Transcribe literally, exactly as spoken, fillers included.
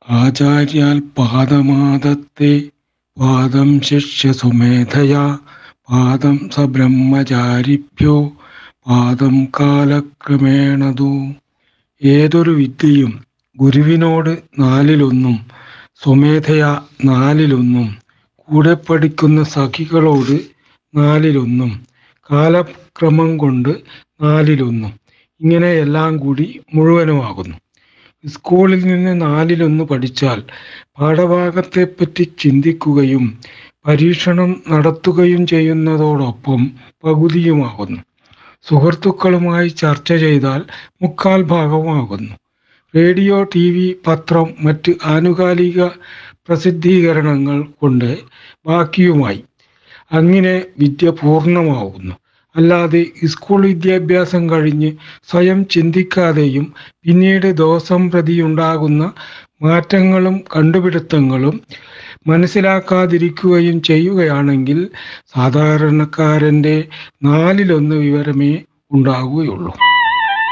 ആചാര്യാൽ പാദമാദത്തെ പാദം ശിഷ്യ സുമേധയാ പാദം സബ്രഹ്മചാരിഭ്യോ പാദം കാലക്രമേണതു. ഏതൊരു വിദ്യയും ഗുരുവിനോട് നാലിലൊന്നും, സ്വമേധയാ നാലിലൊന്നും, കൂടെ പഠിക്കുന്ന സഖികളോട് നാലിലൊന്നും, കാലക്രമം കൊണ്ട് നാലിലൊന്നും, ഇങ്ങനെ എല്ലാം കൂടി മുഴുവനുമാകുന്നു. സ്കൂളിൽ നിന്ന് നാലിലൊന്ന് പഠിച്ചാൽ പാഠഭാഗത്തെപ്പറ്റി ചിന്തിക്കുകയും പരീക്ഷണം നടത്തുകയും ചെയ്യുന്നതോടൊപ്പം പകുതിയുമാകുന്നു. സുഹൃത്തുക്കളുമായി ചർച്ച ചെയ്താൽ മുക്കാൽ ഭാഗമാകുന്നു. റേഡിയോ, ടി വി, പത്രം, മറ്റ് ആനുകാലിക പ്രസിദ്ധീകരണങ്ങൾ കൊണ്ട് ബാക്കിയുമായി. അങ്ങനെ വിദ്യ പൂർണ്ണമാവുന്നു. അല്ലാതെ സ്കൂൾ വിദ്യാഭ്യാസം കഴിഞ്ഞ് സ്വയം ചിന്തിക്കാതെയും പിന്നീട് ദിവസം പ്രതിയുണ്ടാകുന്ന മാറ്റങ്ങളും കണ്ടുപിടുത്തങ്ങളും മനസ്സിലാക്കാതിരിക്കുകയും ചെയ്യുകയാണെങ്കിൽ സാധാരണക്കാരൻ്റെ നാലിലൊന്ന് വിവരമേ ഉണ്ടാകുകയുള്ളൂ.